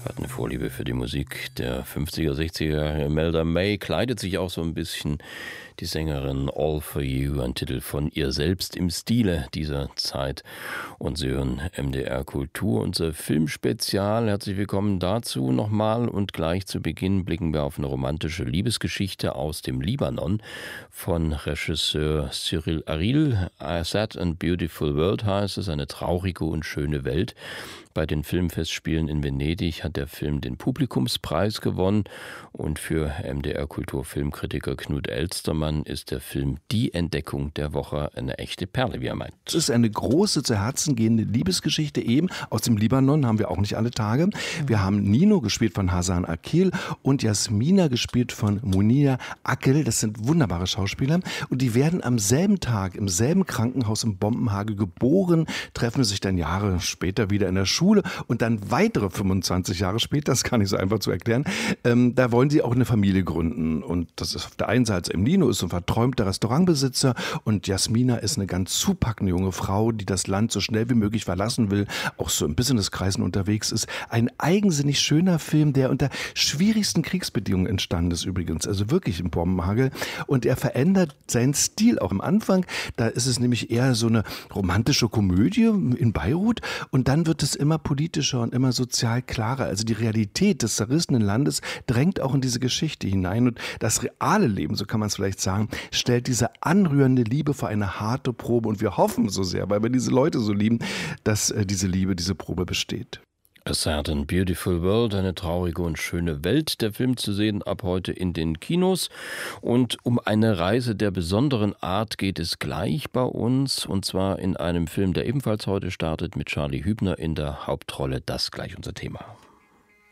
hat eine Vorliebe für die Musik der 50er, 60er Jahre. Imelda May kleidet sich auch so ein bisschen, die Sängerin All For You, ein Titel von ihr selbst im Stile dieser Zeit. Und Sie hören MDR Kultur, unser Filmspezial. Herzlich willkommen dazu nochmal. Und gleich zu Beginn blicken wir auf eine romantische Liebesgeschichte aus dem Libanon von Regisseur Cyril Aril. A Sad and Beautiful World heißt es, eine traurige und schöne Welt. Bei den Filmfestspielen in Venedig hat der Film den Publikumspreis gewonnen und für MDR-Kulturfilmkritiker Knut Elstermann ist der Film die Entdeckung der Woche, eine echte Perle, wie er meint. Es ist eine große, zu Herzen gehende Liebesgeschichte eben. Aus dem Libanon haben wir auch nicht alle Tage. Wir haben Nino gespielt von Hasan Akil und Jasmina gespielt von Munir Akel. Das sind wunderbare Schauspieler und die werden am selben Tag im selben Krankenhaus im Bombenhagel geboren, treffen sich dann Jahre später wieder in der Schule und dann weitere 25 Jahre später, das ist gar nicht so einfach zu erklären, da wollen sie auch eine Familie gründen. Und das ist auf der einen Seite im Nino ist so ein verträumter Restaurantbesitzer und Jasmina ist eine ganz zupackende junge Frau, die das Land so schnell wie möglich verlassen will, auch so in Businesskreisen unterwegs ist. Ein eigensinnig schöner Film, der unter schwierigsten Kriegsbedingungen entstanden ist übrigens, also wirklich im Bombenhagel. Und er verändert seinen Stil auch am Anfang. Da ist es nämlich eher so eine romantische Komödie in Beirut und dann wird es immer politischer und immer sozial klarer. Also die Realität des zerrissenen Landes drängt auch in diese Geschichte hinein und das reale Leben, so kann man es vielleicht sagen, stellt diese anrührende Liebe vor eine harte Probe und wir hoffen so sehr, weil wir diese Leute so lieben, dass diese Liebe, diese Probe besteht. A Sad and Beautiful World, eine traurige und schöne Welt. Der Film zu sehen ab heute in den Kinos. Und um eine Reise der besonderen Art geht es gleich bei uns. Und zwar in einem Film, der ebenfalls heute startet mit Charlie Hübner in der Hauptrolle. Das gleich unser Thema.